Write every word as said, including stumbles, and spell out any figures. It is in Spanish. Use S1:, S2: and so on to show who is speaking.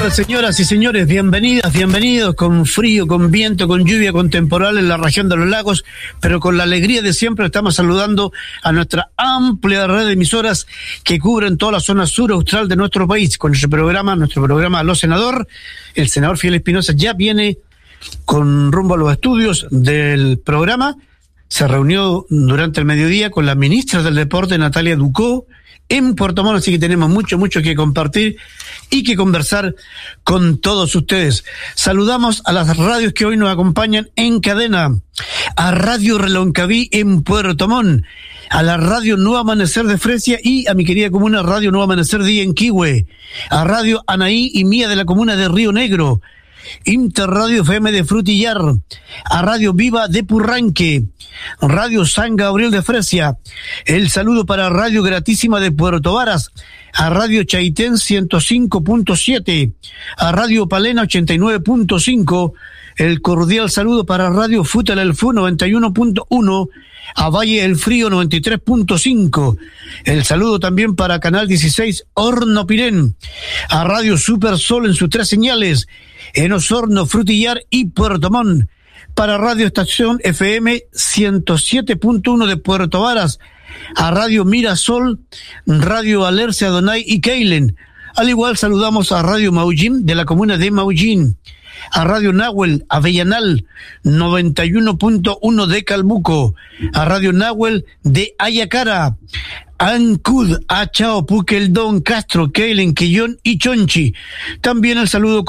S1: tardes, señoras y señores, bienvenidas, bienvenidos, con frío, con viento, con lluvia, con temporal en la región de los lagos, pero con la alegría de siempre estamos saludando a nuestra amplia red de emisoras que cubren toda la zona sur austral de nuestro país. Con nuestro programa, nuestro programa Aló Senador, el senador Fidel Espinosa ya viene con rumbo a los estudios del programa. Se reunió durante el mediodía con la ministra del Deporte, Natalia Ducó, en Puerto Montt, así que tenemos mucho, mucho que compartir y que conversar con todos ustedes. Saludamos a las radios que hoy nos acompañan en cadena, a Radio Reloncaví en Puerto Montt, a la Radio Nuevo Amanecer de Fresia y a mi querida comuna Radio Nuevo Amanecer de Ienquihue, a Radio Anaí y Mía de la comuna de Río Negro, Interradio F M de Frutillar, a Radio Viva de Purranque, Radio San Gabriel de Fresia, el saludo para Radio Gratísima de Puerto Varas, a Radio Chaitén ciento cinco punto siete, a Radio Palena ochenta y nueve punto cinco, el cordial saludo para Radio Futal El Fu noventa y uno punto uno, a Valle del Frío noventa y tres punto cinco, el saludo también para Canal dieciséis Horno Pirén, a Radio Super Sol en sus tres señales, en Osorno, Frutillar y Puerto Montt, para Radio Estación F M ciento siete punto uno de Puerto Varas, a Radio Mirasol, Radio Alerce Adonai y Keilen. Al igual saludamos a Radio Maullín de la comuna de Maullín, a Radio Nahuel Avellanal noventa y uno punto uno de Calbuco, a Radio Nahuel de Ayacara, Ancud, Achao, Puqueldón, Castro, Keilen, Quillón y Chonchi. También el saludo